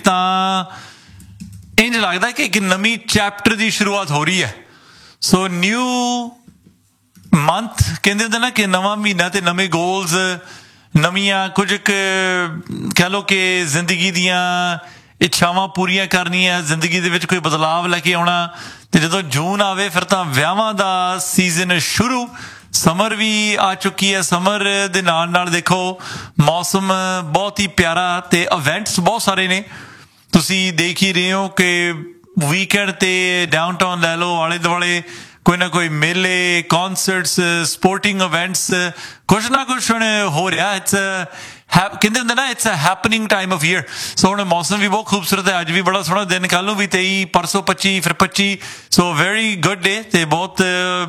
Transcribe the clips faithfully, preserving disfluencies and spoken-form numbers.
ਤਾਂ ਇੰਝ ਲੱਗਦਾ ਕਿ ਇੱਕ ਨਵੀਂ ਚੈਪਟਰ ਦੀ ਸ਼ੁਰੂਆਤ ਹੋ ਰਹੀ ਹੈ। ਸੋ ਨਿਊ ਮੰਥ ਕਹਿੰਦੇ ਹੁੰਦੇ ਨਾ ਕਿ ਨਵਾਂ ਮਹੀਨਾ ਤੇ ਨਵੇਂ ਗੋਲਸ, ਨਵੀਆਂ ਕੁਝ ਕੁ ਕਹਿ ਲਓ ਕਿ ਜ਼ਿੰਦਗੀ ਦੀਆਂ ਇੱਛਾਵਾਂ ਪੂਰੀਆਂ ਕਰਨੀਆਂ, ਜ਼ਿੰਦਗੀ ਦੇ ਵਿੱਚ ਕੋਈ ਬਦਲਾਵ ਲੈ ਕੇ ਆਉਣਾ। ਤੇ ਜਦੋਂ ਜੂਨ ਆਵੇ ਫਿਰ ਤਾਂ ਵਿਆਹਾਂ ਦਾ ਸੀਜ਼ਨ ਸ਼ੁਰੂ। ਸਮਰ ਵੀ ਆ ਚੁੱਕੀ ਹੈ। ਸਮਰ ਦੇ ਨਾਲ ਨਾਲ ਦੇਖੋ ਮੌਸਮ ਬਹੁਤ ਹੀ ਪਿਆਰਾ ਤੇ ਇਵੈਂਟਸ ਬਹੁਤ ਸਾਰੇ ਨੇ। ਤੁਸੀਂ ਦੇਖ ਹੀ ਰਹੇ ਹੋ ਕਿ ਵੀਕਐਂਡ ਤੇ ਡਾਊਨਟਾਊਨ ਲੈ ਲਓ, ਆਲੇ ਦੁਆਲੇ ਕੋਈ ਨਾ ਕੋਈ ਮੇਲੇ, ਕੌਨਸਰਟਸ, ਸਪੋਰਟਿੰਗ ਇਵੈਂਟਸ, ਕੁਛ ਨਾ ਕੁਛ ਹੁਣ ਹੋ ਰਿਹਾ। ਇਟਸ ਕਹਿੰਦੇ ਹੁੰਦੇ ਨਾ it's a happening time of year. ਸੋ ਹੁਣ ਮੌਸਮ ਵੀ ਬਹੁਤ ਖੂਬਸੂਰਤ ਹੈ। ਅੱਜ ਵੀ ਬੜਾ ਸੋਹਣਾ ਦਿਨ, ਕੱਲ੍ਹ ਨੂੰ ਵੀ ਤੇਈ, ਪਰਸੋਂ ਪੱਚੀ, ਫਿਰ ਪੱਚੀ। ਸੋ ਵੈਰੀ ਗੁੱਡ ਡੇ ਤੇ ਬਹੁਤ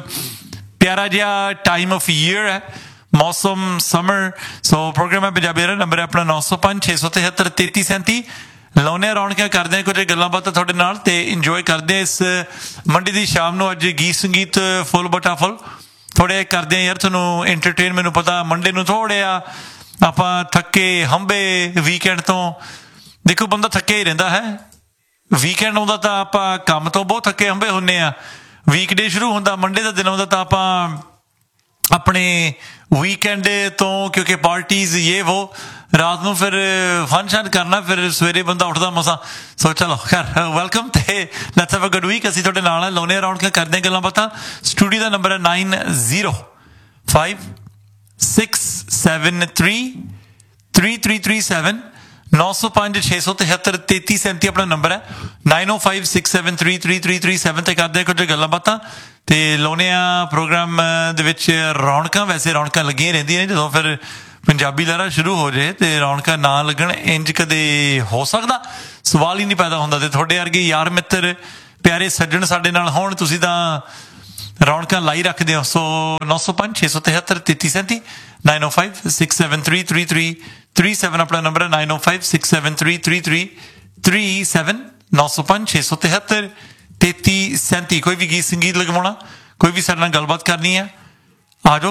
ਪਿਆਰਾ ਜਿਹਾ ਟਾਈਮ ਆਫ ਈਅਰ ਹੈ ਮੌਸਮ, ਸਮਰ। ਸੋ ਪ੍ਰੋਗਰਾਮ ਹੈ ਪੰਜਾਬੀ ਦਾ ਨੰਬਰ ਹੈ ਆਪਣਾ ਨੌ ਸੌ ਪੰਜ ਛੇ ਸੌ ਤਿਹੱਤਰ ਤੇਤੀ ਸੈਂਤੀ। ਲਾਉਂਦੇ ਰੌਣਕਾਂ ਕਰਦੇ ਹਾਂ, ਕੁਝ ਗੱਲਾਂ ਬਾਤਾਂ ਤੁਹਾਡੇ ਨਾਲ ਤੇ ਇੰਜੋਏ ਕਰਦੇ ਹਾਂ ਇਸ ਮੰਡੇ ਦੀ ਸ਼ਾਮ ਨੂੰ। ਅੱਜ ਗੀਤ ਸੰਗੀਤ ਫੁੱਲ ਬਟਾ ਫੁੱਲ ਥੋੜ੍ਹੇ ਕਰਦੇ ਹਾਂ ਯਾਰ, ਤੁਹਾਨੂੰ ਐਂਟਰਟੇਨ। ਮੈਨੂੰ ਪਤਾ ਮੰਡੇ ਨੂੰ ਥੋੜ੍ਹੇ ਆ ਆਪਾਂ ਥੱਕੇ ਹੰਬੇ ਵੀਕਐਂਡ ਤੋਂ। ਦੇਖੋ ਬੰਦਾ ਥੱਕਿਆ ਹੀ ਰਹਿੰਦਾ ਹੈ। ਵੀਕਐਂਡ ਆਉਂਦਾ ਤਾਂ ਆਪਾਂ ਕੰਮ ਤੋਂ ਬਹੁਤ ਥੱਕੇ ਹੰਬੇ ਹੁੰਦੇ ਹਾਂ। ਵੀਕਡੇ ਸ਼ੁਰੂ ਹੁੰਦਾ ਮੰਡੇ ਦਾ ਦਿਨ ਆਉਂਦਾ ਤਾਂ ਆਪਾਂ ਆਪਣੇ ਵੀਕਐਂਡ ਤੋਂ, ਕਿਉਂਕਿ ਪਾਰਟੀਜ਼ ਯੇ ਵੋ, ਰਾਤ ਨੂੰ ਫਿਰ ਫਨ ਸ਼ਨ ਕਰਨਾ, ਫਿਰ ਸਵੇਰੇ ਬੰਦਾ ਉੱਠਦਾ ਮਸਾਂ। ਸੋ ਚਲੋ ਖੈਰ ਵੈਲਕਮ ਤੇ let's have a good week. ਅਸੀਂ ਤੁਹਾਡੇ ਨਾਲ ਲਾਉਂਦੇ ਰੌਣਕਾਂ ਕਰਦੇ ਗੱਲਾਂ ਬਾਤਾਂ। ਸਟੂਡੀਓ ਦਾ ਨੰਬਰ ਹੈ nine zero five six seven three three three three seven. ਨੌ ਸੌ ਪੰਜ ਛੇ ਸੌ ਤਿਹੱਤਰ ਤੇਤੀ ਸੈਂਤੀ ਆਪਣਾ ਨੰਬਰ ਹੈ। ਨਾਈਨ ਓ five six seven three three three three seven 'ਤੇ ਕਰਦੇ ਕੁਝ ਗੱਲਾਂ ਬਾਤਾਂ ਤੇ ਲਾਉਂਦੇ ਹਾਂ ਪ੍ਰੋਗਰਾਮ ਦੇ ਵਿੱਚ ਰੌਣਕਾਂ। ਵੈਸੇ ਰੌਣਕਾਂ ਲੱਗੀਆਂ ਰਹਿੰਦੀਆਂ ਨੇ, ਜਦੋਂ ਫਿਰ ਪੰਜਾਬੀ ਲਹਿਰਾ ਸ਼ੁਰੂ ਹੋ ਜਾਏ ਤੇ ਰੌਣਕਾਂ ਨਾ ਲੱਗਣ ਇੰਝ ਕਦੇ ਹੋ ਸਕਦਾ? ਸਵਾਲ ਹੀ ਨਹੀਂ ਪੈਦਾ ਹੁੰਦਾ। ਤੇ ਤੁਹਾਡੇ ਵਰਗੇ ਯਾਰ ਮਿੱਤਰ, ਪਿਆਰੇ ਸੱਜਣ ਸਾਡੇ ਨਾਲ ਹੋਣ, ਤੁਸੀਂ ਤਾਂ ਰੌਣਕਾਂ ਲਾਈ ਰੱਖਦੇ ਹੋ। ਸੋ ਨੌ ਸੌ ਪੰਜ ਛੇ ਸੌ ਤਿਹੱਤਰ ਤੇਤੀ ਸੈਂਤੀ, ਨਾਈਨ ਓ five six seven three three three three seven ਆਪਣਾ ਨੰਬਰ ਹੈ। ਨਾਈਨ ਓ five six seven three three three three seven. ਨੌ ਸੌ ਪੰਜ ਛੇ ਸੌ ਤਿਹੱਤਰ ਤੇਤੀ ਸੈਂਤੀ। ਕੋਈ ਵੀ ਗੀਤ ਸੰਗੀਤ ਲਗਵਾਉਣਾ, ਕੋਈ ਵੀ ਸਾਡੇ ਨਾਲ ਗੱਲਬਾਤ ਕਰਨੀ ਹੈ, ਆ ਜਾਓ।